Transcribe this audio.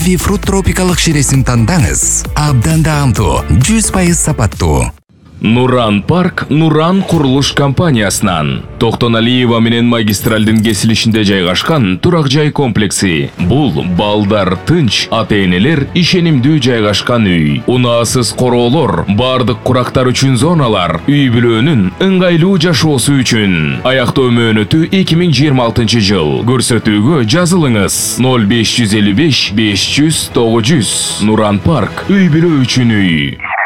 Fruit тропикалык ширесин тандаңыз. Абдан даамдуу, 100% сапаттуу. Нуран Парк Нуран курулуш компаниясынан Токтоналиева менен магистралдын кесилишинде жайгашкан турак жай комплекси. Бул балдар тынч, ата-энелер ишенимдүү жайгашкан үй. Унаасыз короолор, бардык курактар үчүн зоналар, үй бүлөнүн ыңгайлуу жашоосу үчүн. Аяктоо мөөнөтү 2026 жыл. Көрсөтүүгө жазылыңыз 0555 500 900. Нуран Парк үй бүлө үчүн үй.